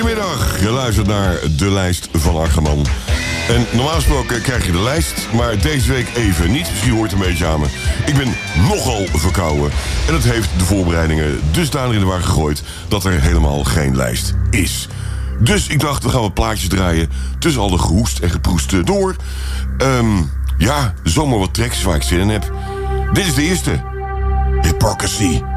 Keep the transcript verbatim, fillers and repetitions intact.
Goedemiddag, je luistert naar de lijst van Akkerman. En normaal gesproken krijg je de lijst, maar deze week even niet. Misschien hoort het een beetje aan me. Ik ben nogal verkouden. En dat heeft de voorbereidingen dusdanig in de war gegooid dat er helemaal geen lijst is. Dus ik dacht, we gaan wat plaatjes draaien tussen al de gehoest en geproesten door. Um, ja, zomaar wat tracks waar ik zin in heb. Dit is de eerste. Hypocrisy.